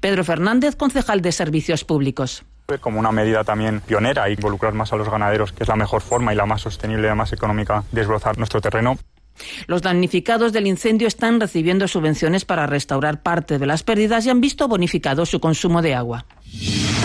Pedro Fernández, concejal de Servicios Públicos. Como una medida también pionera, involucrar más a los ganaderos, que es la mejor forma y la más sostenible y la más económica de desbrozar nuestro terreno. Los damnificados del incendio están recibiendo subvenciones para restaurar parte de las pérdidas y han visto bonificado su consumo de agua.